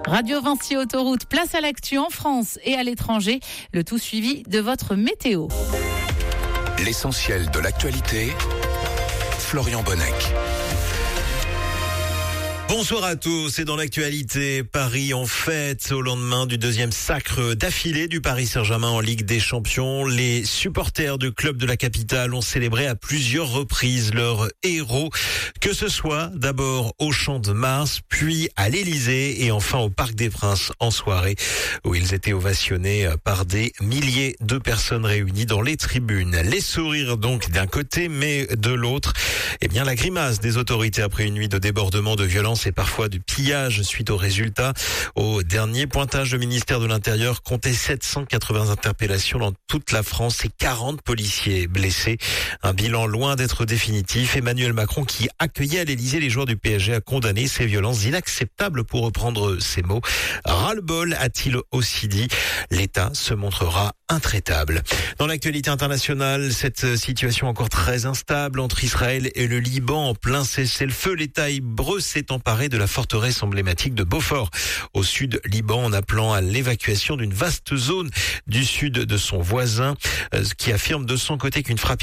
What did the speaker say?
Radio Vinci Autoroute, place à l'actu en France et à l'étranger. Le tout suivi de votre météo. L'essentiel de l'actualité, Florian Bonnec. Bonsoir à tous, c'est dans l'actualité. Paris en fête au lendemain du deuxième sacre d'affilée du Paris Saint-Germain en Ligue des Champions. Les supporters du club de la capitale ont célébré à plusieurs reprises leur héros, que ce soit d'abord au Champ de Mars, puis à l'Élysée et enfin au Parc des Princes en soirée, où ils étaient ovationnés par des milliers de personnes réunies dans les tribunes. Les sourires donc d'un côté, mais de l'autre, la grimace des autorités après une nuit de débordement, de violence et parfois du pillage suite aux résultats. Au dernier pointage, le ministère de l'Intérieur comptait 780 interpellations dans toute la France et 40 policiers blessés. Un bilan loin d'être définitif. Emmanuel Macron, qui accueillait à l'Élysée les joueurs du PSG, a condamné ces violences inacceptables, pour reprendre ses mots. Ras-le-bol, a-t-il aussi dit. L'État se montrera intraitable. Dans l'actualité internationale, cette situation encore très instable entre Israël et le Liban en plein cessez-le-feu. L'État hébreu s'est emparé de la forteresse emblématique de Beaufort au sud Liban, en appelant à l'évacuation d'une vaste zone du sud de son voisin, qui affirme de son côté qu'une frappe